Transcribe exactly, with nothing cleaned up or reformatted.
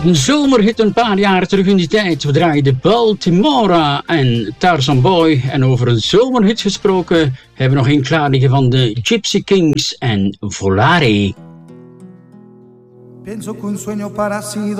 Een zomerhit een paar jaar terug in die tijd. We draaiden Baltimora en Tarzan Boy. En over een zomerhit gesproken hebben we nog een klaar liggen van de Gypsy Kings en Volare. Pienso que un sueño parecido